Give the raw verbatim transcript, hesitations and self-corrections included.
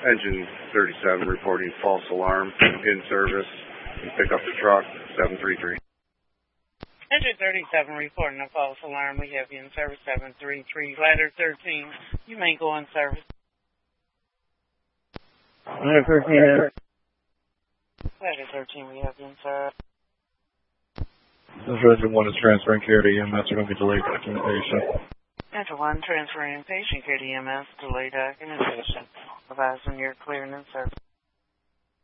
Engine thirty-seven reporting false alarm in service. Pick up the truck, seven three three. Engine thirty-seven reporting a false alarm. We have you in service, seven three three. Ladder thirteen, you may go in service. Ladder thirteen. Ladder thirteen, we have you in service. This resident one is transferring care to E M S. We're going to be delayed documentation. Enter one, transferring patient care to E M S, delayed documentation. Advising you're clearing in service.